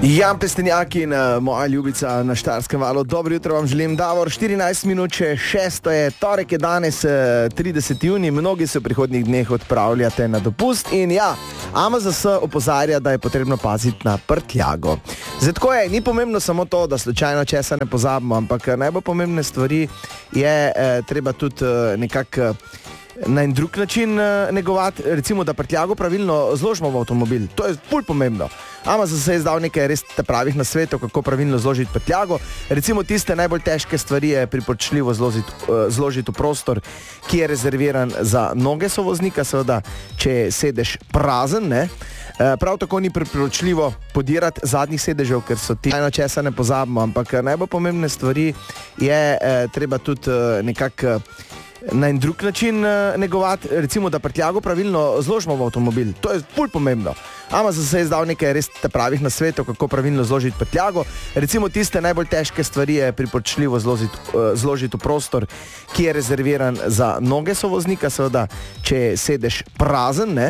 Jan Plestenjak in moja ljubica na Štajerskem valu. Dobro jutro vam želim, Davor. 14 minut če 6 je, torek je danes 30. juni, mnogi se v prihodnjih dneh odpravljate na dopust in ja, AMZS opozarja, da je potrebno paziti na prtljago. Zdaj tako je, ni pomembno samo to, da slučajno česa ne pozabimo, ampak najbolj pomembne stvari je treba tudi nekako na en drug način negovati, recimo, da prtljago pravilno zložimo v avtomobil. To je ful pomembno. AMZS je izdal nekaj res pravih nasvetov, kako pravilno zložiti prtljago. Recimo tiste najbolj težke stvari je priporočljivo zložiti v prostor, ki je rezerviran za noge sovoznika, seveda, če je sedež prazen, ne? Prav tako ni priporočljivo podirati zadnjih sedežev, ker so ti eno česa ne pozabimo, ampak najbolj pomembne stvari je treba tudi nekako na en drug način negovati, recimo, da prtljago pravilno zložimo v avtomobil. To je ful pomembno. AMZS je izdal nekaj res pravih nasvetov, kako pravilno zložiti prtljago. Recimo tiste najbolj težke stvari je priporočljivo zložiti v prostor, ki je rezerviran za noge sovoznika, seveda, če je sedež prazen, ne?